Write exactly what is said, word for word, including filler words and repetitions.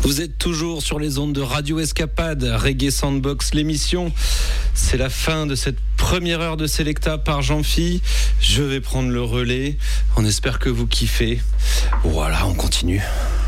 Vous êtes toujours sur les ondes de Radio Escapade, Reggae Sandbox, l'émission. C'est la fin de cette première heure de Selecta par Jean-Phi. Je vais prendre le relais. On espère que vous kiffez. Voilà, on continue.